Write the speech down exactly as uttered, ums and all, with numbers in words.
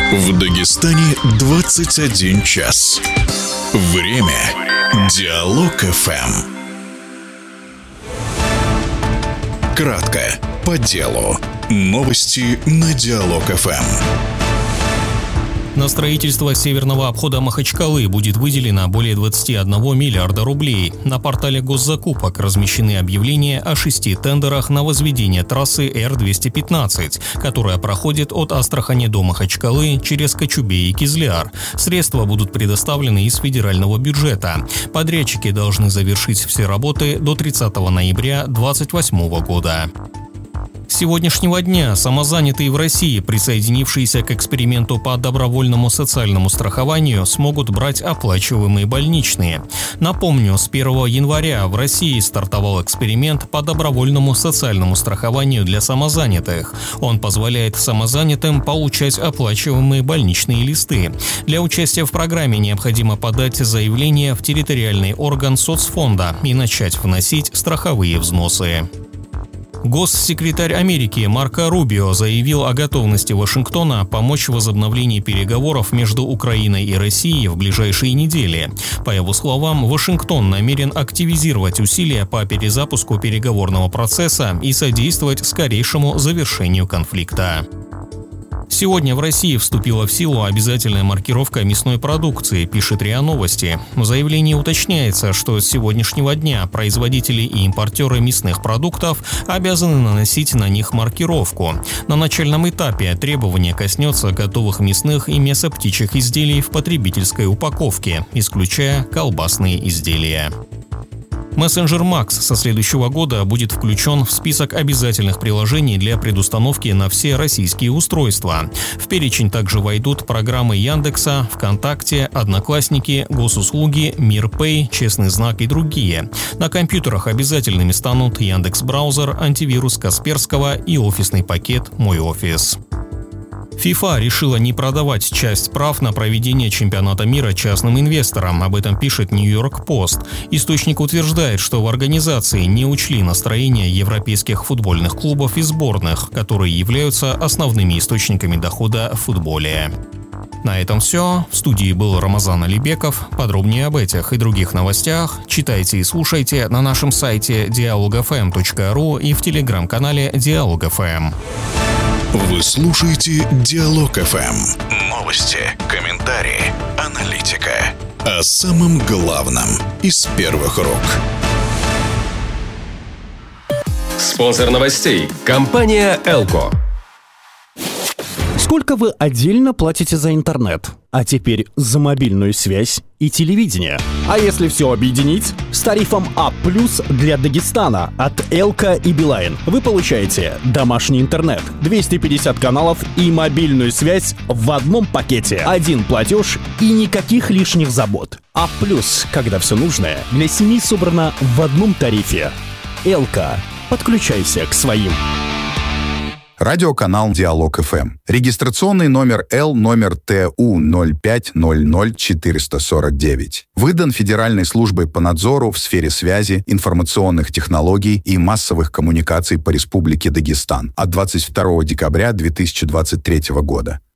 В Дагестане двадцать один час. Время Диалог эф эм. Кратко, по делу. Новости на Диалог эф эм. На строительство северного обхода Махачкалы будет выделено более двадцать один миллиарда рублей. На портале госзакупок размещены объявления о шести тендерах на возведение трассы Р двести пятнадцать, которая проходит от Астрахани до Махачкалы через Кочубей и Кизляр. Средства будут предоставлены из федерального бюджета. Подрядчики должны завершить все работы до тридцатого ноября две тысячи двадцать восьмого года. С сегодняшнего дня самозанятые в России, присоединившиеся к эксперименту по добровольному социальному страхованию, смогут брать оплачиваемые больничные. Напомню, с первого января в России стартовал эксперимент по добровольному социальному страхованию для самозанятых. Он позволяет самозанятым получать оплачиваемые больничные листы. Для участия в программе необходимо подать заявление в территориальный орган соцфонда и начать вносить страховые взносы. Госсекретарь Америки Марко Рубио заявил о готовности Вашингтона помочь в возобновлении переговоров между Украиной и Россией в ближайшие недели. По его словам, Вашингтон намерен активизировать усилия по перезапуску переговорного процесса и содействовать скорейшему завершению конфликта. Сегодня в России вступила в силу обязательная маркировка мясной продукции, пишет РИА Новости. В заявлении уточняется, что с сегодняшнего дня производители и импортеры мясных продуктов обязаны наносить на них маркировку. На начальном этапе требование коснется готовых мясных и мясоптичьих изделий в потребительской упаковке, исключая колбасные изделия. Мессенджер Макс со следующего года будет включен в список обязательных приложений для предустановки на все российские устройства. В перечень также войдут программы Яндекса, ВКонтакте, Одноклассники, Госуслуги, Мирпэй, Честный знак и другие. На компьютерах обязательными станут Яндекс.Браузер, антивирус Касперского и офисный пакет «Мой офис». ФИФА решила не продавать часть прав на проведение чемпионата мира частным инвесторам, об этом пишет Нью-Йорк Пост. Источник утверждает, что в организации не учли настроения европейских футбольных клубов и сборных, которые являются основными источниками дохода в футболе. На этом все. В студии был Рамазан Алибеков. Подробнее об этих и других новостях читайте и слушайте на нашем сайте диалог эф эм точка ру и в телеграм-канале Диалог эф эм. Вы слушаете Диалог эф эм. Новости, комментарии, аналитика. О самом главном из первых рук. Спонсор новостей – компания «Элко». Сколько вы отдельно платите за интернет? А теперь за мобильную связь и телевидение. А если все объединить? С тарифом А плюс для Дагестана от Элко и Билайн вы получаете домашний интернет, двести пятьдесят каналов и мобильную связь в одном пакете. Один платеж и никаких лишних забот. А плюс, когда все нужное для семьи собрано в одном тарифе. Элко. Подключайся к своим. Радиоканал Диалог эф эм. Регистрационный номер Л номер Т У ноль пять ноль ноль четыре сорок девять. Выдан Федеральной службой по надзору в сфере связи, информационных технологий и массовых коммуникаций по Республике Дагестан от двадцать второго декабря две тысячи двадцать третьего года.